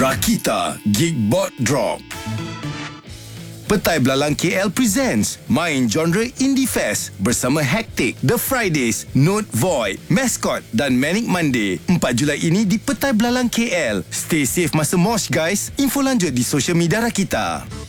Rakita Geekbot Drop. Petai Belalang KL presents main genre Indie Fest bersama Hectic, The Fridays, Note Void, Mascot dan Manic Monday 4 Julai ini di Petai Belalang KL. Stay safe masa mosh guys. Info lanjut di social media Rakita.